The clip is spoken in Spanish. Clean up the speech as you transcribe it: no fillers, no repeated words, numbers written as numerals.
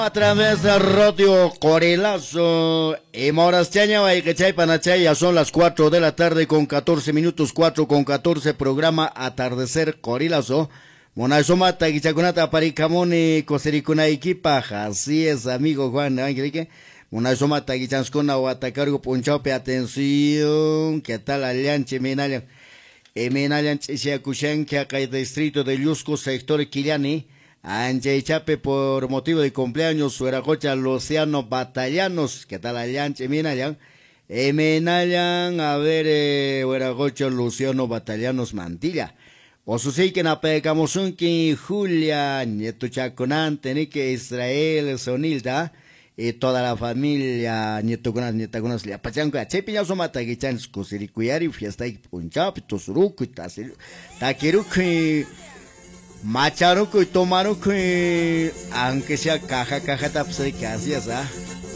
A través de Radio Corilazo y Morasteña y que Panachay, ya son las 4 de la tarde con 14 minutos, 4 con 14, programa Atardecer Corilazo. Monazoma Taguichacunata Paricamoni, Cosericuna Equipa, así es, amigo Juan Ángel. Monazoma Taguichanscona o Atacargo Punchaupe, atención, ¿qué tal Alianche Menalian? Menalian Chiacuchen, que acá el distrito de Yusco, sector Quiliani. Anche Chape por motivo de cumpleaños, Sueracocha Luciano Batallanos, ¿qué tal Alianche Menalian? Menalian, a ver, Sueracocha Luciano Batallanos Mantilla. O su sí que na pecamosunki Julia, Nieto Chaconante, Nique Israel, Sonilda, y toda la familia, Nietoconas, Nietaconas, le apachanco, a Chepiña Somata, Guichans, Cosiricuyari, Fiesta y Punchap, Tosuruku, Takiruki. Macharuco y tomaruco, aunque sea caja tapse, que así es,